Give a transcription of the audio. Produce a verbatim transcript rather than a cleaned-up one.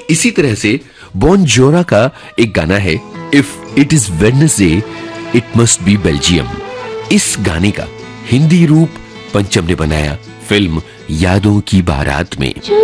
इसी तरह से बॉन जोरा का एक गाना है, if it is Wednesday it must be Belgium. इस गाने का हिंदी रूप पंचम ने बनाया फिल्म यादों की बारात में।